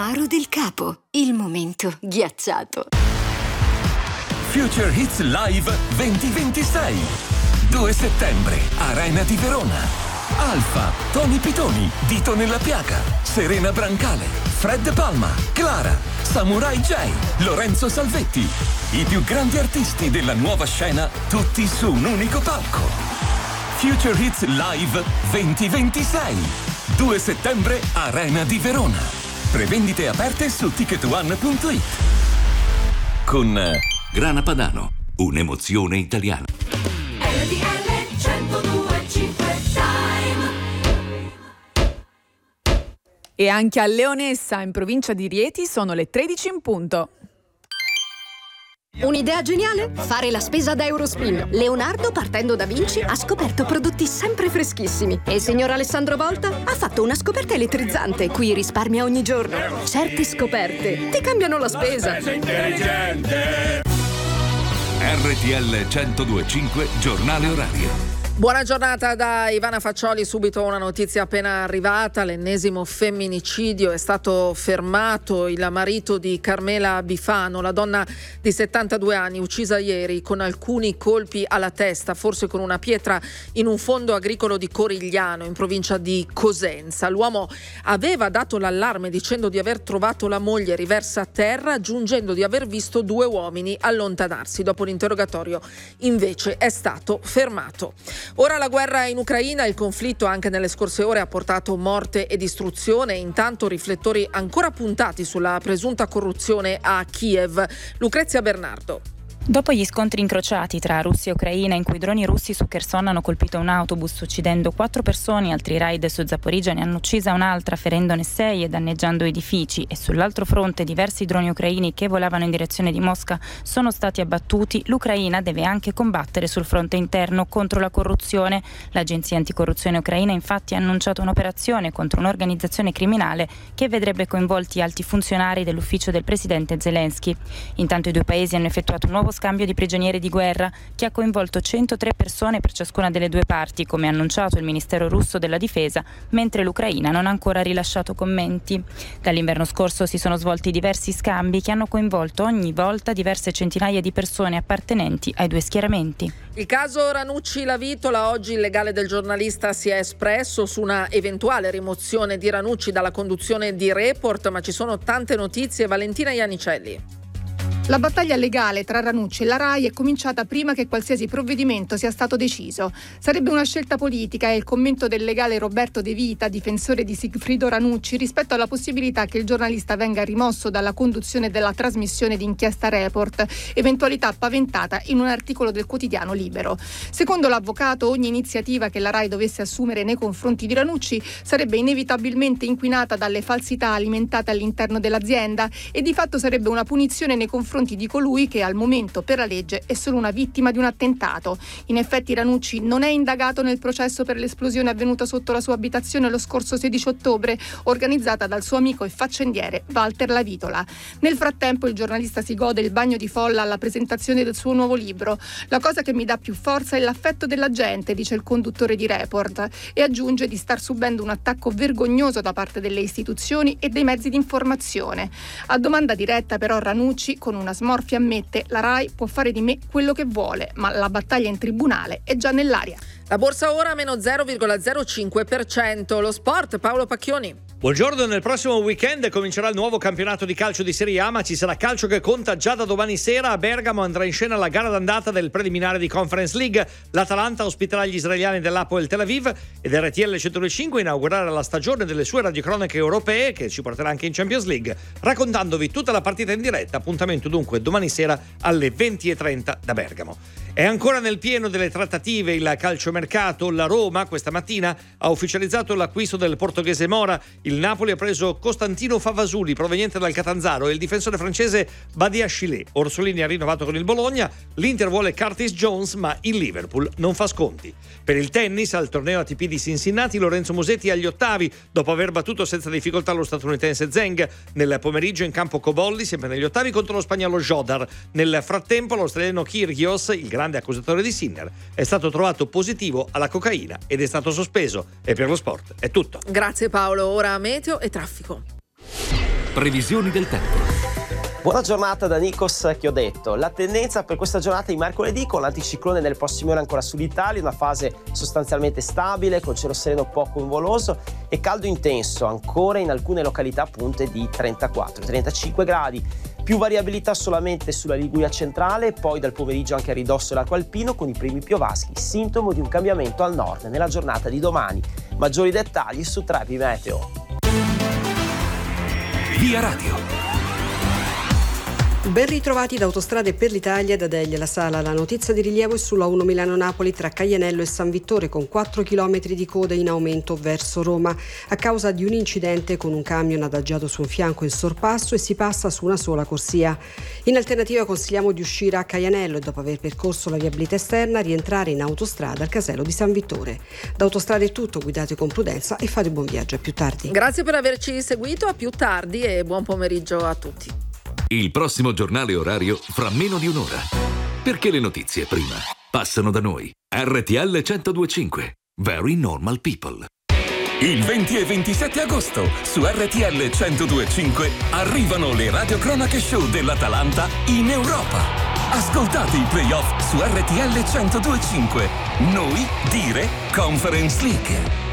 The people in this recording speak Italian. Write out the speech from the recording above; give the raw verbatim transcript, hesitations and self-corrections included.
L'amaro del capo, il momento ghiacciato. Future Hits Live duemilaventisei. due settembre, Arena di Verona. Alfa, Tony Pitoni, Dito nella piaga, Serena Brancale, Fred Palma, Clara, Samurai J, Lorenzo Salvetti. I più grandi artisti della nuova scena, tutti su un unico palco. Future Hits Live duemilaventisei. due settembre, Arena di Verona. Prevendite aperte su ticket one punto it. Con Grana Padano, un'emozione italiana. R T L centodue e cinque E anche a Leonessa, in provincia di Rieti, sono le tredici in punto. Un'idea geniale? Fare la spesa da Eurospin. Leonardo, partendo da Vinci, ha scoperto prodotti sempre freschissimi. E il signor Alessandro Volta ha fatto una scoperta elettrizzante, cui risparmia ogni giorno. Certe scoperte ti cambiano la spesa. R T L centodue e cinque, giornale orario. Buona giornata da Ivana Faccioli. Subito una notizia appena arrivata: l'ennesimo femminicidio. È stato fermato il marito di Carmela Bifano, la donna di settantadue anni uccisa ieri con alcuni colpi alla testa, forse con una pietra, in un fondo agricolo di Corigliano, in provincia di Cosenza. L'uomo aveva dato l'allarme dicendo di aver trovato la moglie riversa a terra, aggiungendo di aver visto due uomini allontanarsi. Dopo l'interrogatorio invece è stato fermato. Ora la guerra in Ucraina, il conflitto anche nelle scorse ore ha portato morte e distruzione, intanto riflettori ancora puntati sulla presunta corruzione a Kiev. Lucrezia Bernardo. Dopo gli scontri incrociati tra Russia e Ucraina, in cui droni russi su Kherson hanno colpito un autobus uccidendo quattro persone, altri raid su Zaporizhzhia ne hanno uccisa un'altra ferendone sei e danneggiando edifici, e sull'altro fronte diversi droni ucraini che volavano in direzione di Mosca sono stati abbattuti, l'Ucraina deve anche combattere sul fronte interno contro la corruzione. L'agenzia anticorruzione ucraina infatti ha annunciato un'operazione contro un'organizzazione criminale che vedrebbe coinvolti alti funzionari dell'ufficio del presidente Zelensky. Intanto i due paesi hanno effettuato un nuovo scambio di prigionieri di guerra che ha coinvolto centotré persone per ciascuna delle due parti, come annunciato il Ministero russo della Difesa, mentre l'Ucraina non ha ancora rilasciato commenti. Dall'inverno scorso si sono svolti diversi scambi che hanno coinvolto ogni volta diverse centinaia di persone appartenenti ai due schieramenti. Il caso Ranucci-Lavitola. Oggi il legale del giornalista si è espresso su una eventuale rimozione di Ranucci dalla conduzione di Report, ma ci sono tante notizie. Valentina Iannicelli. La battaglia legale tra Ranucci e la RAI è cominciata prima che qualsiasi provvedimento sia stato deciso. Sarebbe una scelta politica, è il commento del legale Roberto De Vita, difensore di Sigfrido Ranucci, rispetto alla possibilità che il giornalista venga rimosso dalla conduzione della trasmissione di inchiesta Report, eventualità paventata in un articolo del quotidiano Libero. Secondo l'avvocato, ogni iniziativa che la RAI dovesse assumere nei confronti di Ranucci sarebbe inevitabilmente inquinata dalle falsità alimentate all'interno dell'azienda e di fatto sarebbe una punizione nei confronti di colui che al momento per la legge è solo una vittima di un attentato. In effetti Ranucci non è indagato nel processo per l'esplosione avvenuta sotto la sua abitazione lo scorso sedici ottobre, organizzata dal suo amico e faccendiere Walter Lavitola. Nel frattempo il giornalista si gode il bagno di folla alla presentazione del suo nuovo libro. La cosa che mi dà più forza è l'affetto della gente, dice il conduttore di Report, e aggiunge di star subendo un attacco vergognoso da parte delle istituzioni e dei mezzi di informazione. A domanda diretta però Ranucci, con una smorfia, ammette: la RAI può fare di me quello che vuole, ma la battaglia in tribunale è già nell'aria. La borsa ora meno zero virgola zero cinque per cento. Lo sport, Paolo Pacchioni. Buongiorno, nel prossimo weekend comincerà il nuovo campionato di calcio di Serie A, ma ci sarà calcio che conta già da domani sera. A Bergamo andrà in scena la gara d'andata del preliminare di Conference League. L'Atalanta ospiterà gli israeliani dell'Hapoel Tel Aviv ed R T L centodue e cinque inaugurare la stagione delle sue radiocronache europee, che ci porterà anche in Champions League, raccontandovi tutta la partita in diretta. Appuntamento dunque domani sera alle venti e trenta da Bergamo. È ancora nel pieno delle trattative il calciomercato. La Roma questa mattina ha ufficializzato l'acquisto del portoghese Mora. Il Napoli ha preso Costantino Favasuli, proveniente dal Catanzaro, e il difensore francese Badiashile. Orsolini ha rinnovato con il Bologna. L'Inter vuole Curtis Jones, ma il Liverpool non fa sconti. Per il tennis, al torneo A T P di Cincinnati, Lorenzo Musetti agli ottavi, dopo aver battuto senza difficoltà lo statunitense Zheng. Nel pomeriggio in campo Cobolli, sempre negli ottavi, contro lo spagnolo Jodar. Nel frattempo l'australiano Kyrgios, il grande accusatore di Sinner, è stato trovato positivo alla cocaina ed è stato sospeso. E per lo sport è tutto. Grazie Paolo. Ora meteo e traffico. Previsioni del tempo. Buona giornata da Nikos Chiodetto. La tendenza per questa giornata di mercoledì, con l'anticiclone nelle prossime ore ancora sull'Italia, una fase sostanzialmente stabile, con cielo sereno poco nuvoloso e caldo intenso, ancora in alcune località punte di trentaquattro trentacinque gradi. Più variabilità solamente sulla Liguria centrale, poi dal pomeriggio anche a ridosso dell'arco alpino con i primi piovaschi, sintomo di un cambiamento al nord nella giornata di domani. Maggiori dettagli su Trebi Meteo. Via Radio. Ben ritrovati da Autostrade per l'Italia e da Deglia La Sala. La notizia di rilievo è sulla uno Milano-Napoli tra Caianello e San Vittore, con quattro chilometri di coda in aumento verso Roma a causa di un incidente con un camion adagiato su un fianco in sorpasso e si passa su una sola corsia. In alternativa consigliamo di uscire a Caianello e, dopo aver percorso la viabilità esterna, rientrare in autostrada al casello di San Vittore. Da Autostrade è tutto, guidate con prudenza e fate buon viaggio. A più tardi. Grazie per averci seguito, a più tardi e buon pomeriggio a tutti. Il prossimo giornale orario fra meno di un'ora. Perché le notizie prima passano da noi. R T L centodue e cinque. Very Normal People. Il venti e ventisette agosto su R T L centodue e cinque arrivano le radiocronache show dell'Atalanta in Europa. Ascoltate i playoff su R T L centodue e cinque. Noi dire Conference League.